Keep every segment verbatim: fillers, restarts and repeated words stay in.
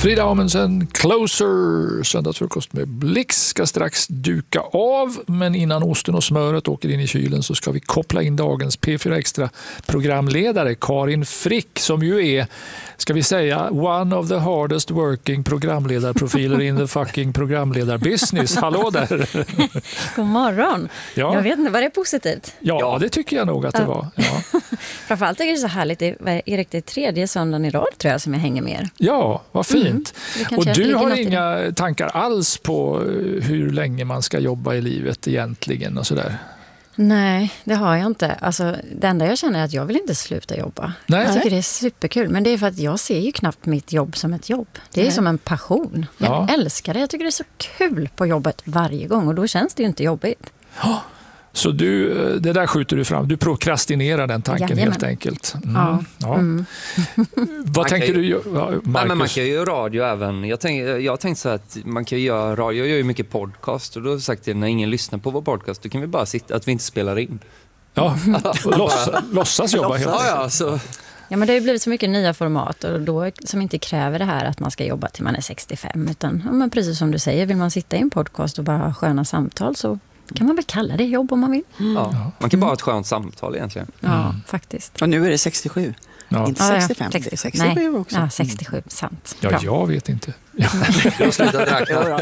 Frida Amundsen, Closer, söndagsfrukost med Blix ska strax duka av, men innan osten och smöret åker in i kylen så ska vi koppla in dagens P fyra Extra programledare Karin Frick, som ju är, ska vi säga, one of the hardest working programledarprofiler in the fucking programledarbusiness. Hallå där! God morgon! Ja. Jag vet inte, var det positivt? Ja, ja, det tycker jag nog att det var. Ja. Framförallt tycker jag det är så härligt, det är riktigt tredje söndagen i rad tror jag som jag hänger med er. Ja, vad fint. Mm. Och du har inga tankar alls på hur länge man ska jobba i livet egentligen och sådär? Nej, det har jag inte. Alltså, det enda jag känner är att jag vill inte sluta jobba. Nej. Jag tycker det är superkul. Men det är för att jag ser ju knappt mitt jobb som ett jobb. Det är Nej. som en passion. Jag ja. älskar det. Jag tycker det är så kul på jobbet varje gång. Och då känns det ju inte jobbigt. Ja. Så du, det där skjuter du fram. Du prokrastinerar den tanken Jajamän. helt enkelt. Mm. Ja. Ja. Mm. Vad tänker ju, du göra, Marcus? Nej, men man kan ju göra radio även. Jag tänkte jag tänkt så att man kan göra radio. Jag gör ju mycket podcast. Och då har jag sagt att när ingen lyssnar på vår podcast, då kan vi bara sitta, att vi inte spelar in. Ja, låtsas, låtsas jobba helt ja, ja, så... Ja, men det har ju blivit så mycket nya format och då, som inte kräver det här att man ska jobba till man är sextiofem. Utan ja, men precis som du säger, vill man sitta i en podcast och bara ha sköna samtal så kan man väl kalla det jobb om man vill. Mm. Ja, man kan bara ha ett skönt samtal egentligen. Mm. Ja, faktiskt. Och nu är det sextiosju. Ja. Inte sextiofem, ja, ja. Det är sextiosju Nej. också. Ja, sextiosju, sant. Ja, Bra. jag vet inte. Jag har slutat räkna.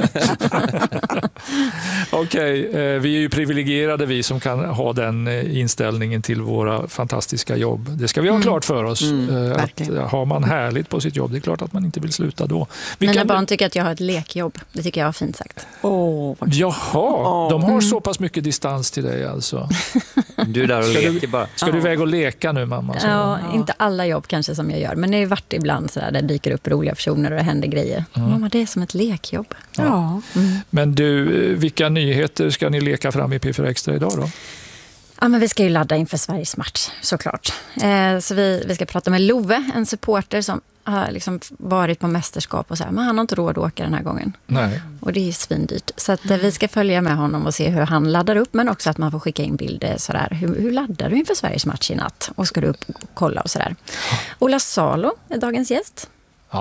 Okej, okay, vi är ju privilegierade vi som kan ha den inställningen till våra fantastiska jobb. Det ska vi ha mm. klart för oss. Mm, att har man härligt på sitt jobb, det är klart att man inte vill sluta då. Vilka... Mina barn tycker att jag har ett lekjobb. Det tycker jag var fint sagt. Oh, Jaha, oh. de har mm. så pass mycket distans till dig alltså. Du är där och ska leker du, bara. Ska oh. du väga och leka nu, mamma? Så. Ja, inte alla jobb kanske som jag gör. Men det är varit ibland så där, det dyker upp roliga personer och det händer grejer. Mm. Mamma, det är som ett lekjobb. Ja. Ja. Mm. Men du, vilka nyheter ska ni leka fram i P fyra Extra idag då? Ja, men vi ska ju ladda inför Sveriges match, såklart. Eh, så vi, vi ska prata med Love, en supporter som har liksom varit på mästerskap och så här, men han har inte råd att åka den här gången. Nej. Och det är ju svindyrt. Så att, eh, vi ska följa med honom och se hur han laddar upp, men också att man får skicka in bilder sådär. Hur, hur laddar du inför Sveriges match i natt? Och ska du upp och kolla och sådär. Ola Salo är dagens gäst.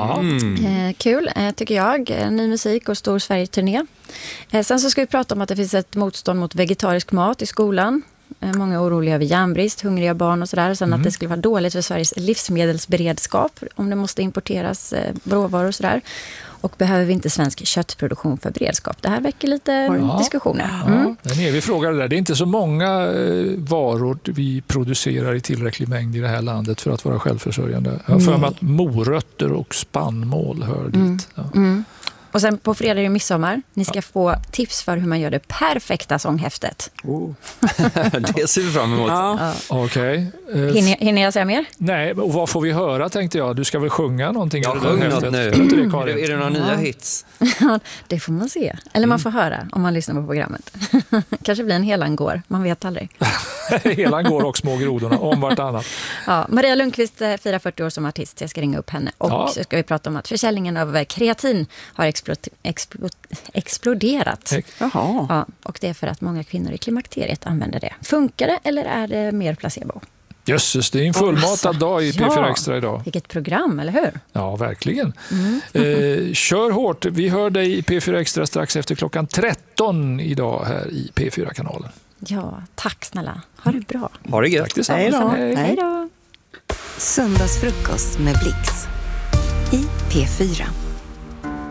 Mm. Eh, kul, eh, tycker jag. Eh, ny musik och stor Sverige-turné. Eh, sen så ska vi prata om att det finns ett motstånd mot vegetarisk mat i skolan. Eh, många är oroliga över järnbrist, hungriga barn och sådär. Sen mm. att det skulle vara dåligt för Sveriges livsmedelsberedskap om det måste importeras eh, råvaror och sådär. Och behöver vi inte svensk köttproduktion för beredskap? Det här väcker lite ja. diskussioner. Mm. Ja, den är vi frågar där. Det är inte så många eh, varor vi producerar i tillräcklig mängd i det här landet för att vara självförsörjande. Jag har för mig att morötter och spannmål hör mm. dit. Ja. Mm. Och sen på fredag är det midsommar. Ni ska ja. få tips för hur man gör det perfekta sånghäftet. Oh. Det ser vi fram emot. Ja. Ja. Okej. Okay. Uh, hinner, hinner jag säga mer? Nej, och vad får vi höra tänkte jag? Du ska väl sjunga någonting? Jag sjunger något nu. Är det, Karin? Är det några nya hits? Ja, det får man se. Eller man får höra om man lyssnar på programmet. Kanske blir en helangår. Man vet aldrig. Helangår och små grodorna om vartannat. Ja, Maria Lundqvist firar fyrtio år som artist. Jag ska ringa upp henne. Och ja. så ska vi prata om att försäljningen av kreatin har explod- explod- exploderat. Jaha. Ja, och det är för att många kvinnor i klimakteriet använder det. Funkar det eller är det mer placebo? Jösses, det är en fullmatad oh, dag i P fyra ja, Extra idag. Vilket program, eller hur? Ja, verkligen. Mm. Eh, kör hårt. Vi hör dig i P fyra Extra strax efter klockan tretton idag här i P fyra-kanalen. Ja, tack snälla. Ha det bra. Ha det gött. Tack tillsammans. Hej då. Hej. Hej då. Söndagsfrukost med Blix i P fyra.